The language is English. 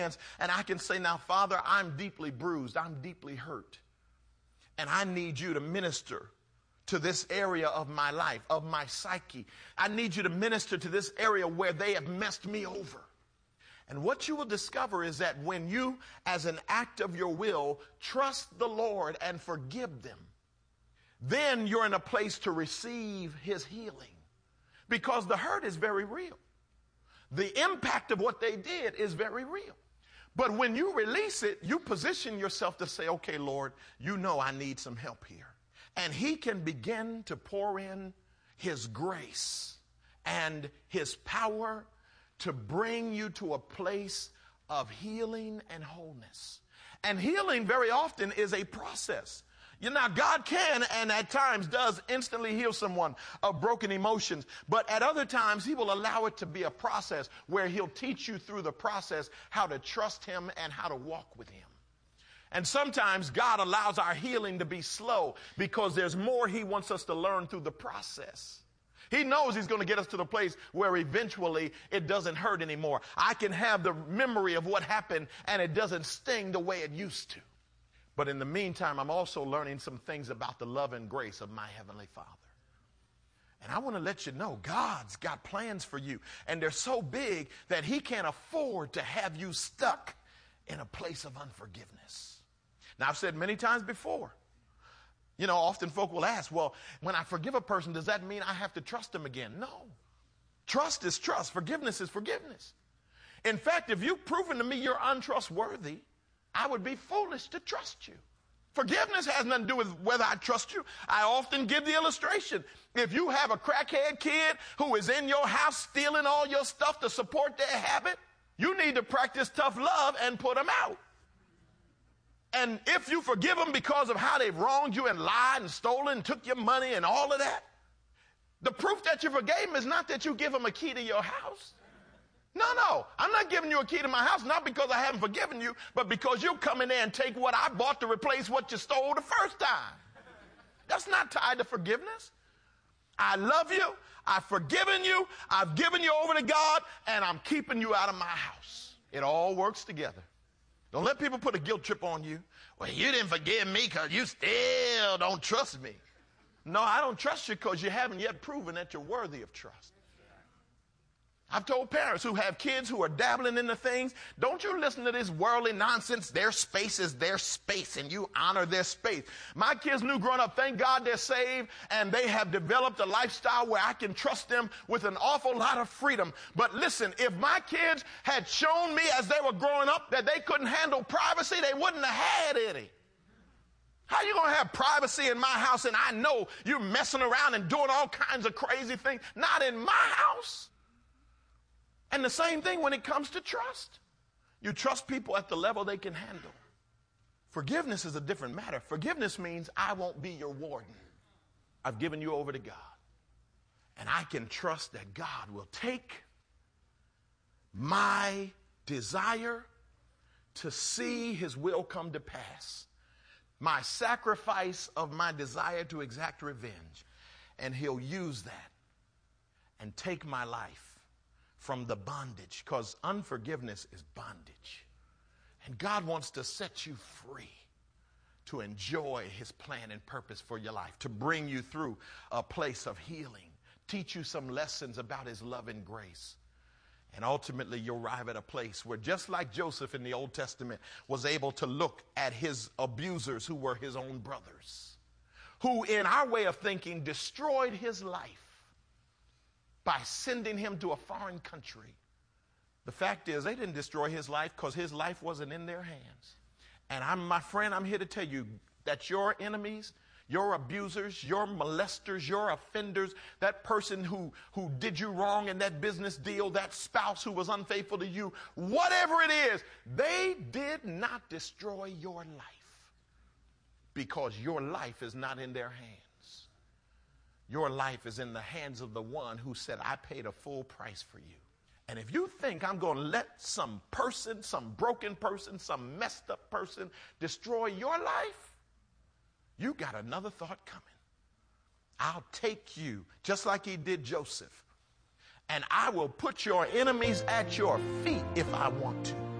And I can say, now, Father, I'm deeply bruised. I'm deeply hurt. And I need you to minister to this area of my life, of my psyche. I need you to minister to this area where they have messed me over. And what you will discover is that when you, as an act of your will, trust the Lord and forgive them, then you're in a place to receive his healing. Because the hurt is very real. The impact of what they did is very real. But when you release it, you position yourself to say, okay, Lord, you know I need some help here. And he can begin to pour in his grace and his power to bring you to a place of healing and wholeness. And healing very often is a process. You know, God can and at times does instantly heal someone of broken emotions. But at other times, he will allow it to be a process where he'll teach you through the process how to trust him and how to walk with him. And sometimes God allows our healing to be slow because there's more he wants us to learn through the process. He knows he's going to get us to the place where eventually it doesn't hurt anymore. I can have the memory of what happened and it doesn't sting the way it used to. But in the meantime, I'm also learning some things about the love and grace of my Heavenly Father. And I want to let you know, God's got plans for you. And they're so big that he can't afford to have you stuck in a place of unforgiveness. Now, I've said many times before, you know, often folk will ask, well, when I forgive a person, does that mean I have to trust them again? No. Trust is trust. Forgiveness is forgiveness. In fact, if you've proven to me you're untrustworthy, I would be foolish to trust you. Forgiveness has nothing to do with whether I trust you. I often give the illustration. If you have a crackhead kid who is in your house stealing all your stuff to support their habit, you need to practice tough love and put them out. And if you forgive them because of how they've wronged you and lied and stolen and took your money and all of that, the proof that you forgave them is not that you give them a key to your house. No, I'm not giving you a key to my house, not because I haven't forgiven you, but because you'll come in there and take what I bought to replace what you stole the first time. That's not tied to forgiveness. I love you, I've forgiven you, I've given you over to God, and I'm keeping you out of my house. It all works together. Don't let people put a guilt trip on you. Well, you didn't forgive me because you still don't trust me. No, I don't trust you because you haven't yet proven that you're worthy of trust. I've told parents who have kids who are dabbling into things, don't you listen to this worldly nonsense. Their space is their space, and you honor their space. My kids knew growing up, thank God they're saved, and they have developed a lifestyle where I can trust them with an awful lot of freedom. But listen, if my kids had shown me as they were growing up that they couldn't handle privacy, they wouldn't have had any. How you going to have privacy in my house and I know you're messing around and doing all kinds of crazy things? Not in my house. And the same thing when it comes to trust. You trust people at the level they can handle. Forgiveness is a different matter. Forgiveness means I won't be your warden. I've given you over to God. And I can trust that God will take my desire to see his will come to pass, my sacrifice of my desire to exact revenge, and he'll use that and take my life from the bondage, because unforgiveness is bondage. And God wants to set you free to enjoy his plan and purpose for your life, to bring you through a place of healing, teach you some lessons about his love and grace. And ultimately you'll arrive at a place where, just like Joseph in the Old Testament was able to look at his abusers who were his own brothers, who in our way of thinking destroyed his life by sending him to a foreign country. The fact is, they didn't destroy his life because his life wasn't in their hands. And my friend, I'm here to tell you that your enemies, your abusers, your molesters, your offenders, that person who did you wrong in that business deal, that spouse who was unfaithful to you, whatever it is, they did not destroy your life because your life is not in their hands. Your life is in the hands of the one who said, I paid a full price for you. And if you think I'm going to let some person, some broken person, some messed up person destroy your life, you got another thought coming. I'll take you, just like he did Joseph, and I will put your enemies at your feet if I want to.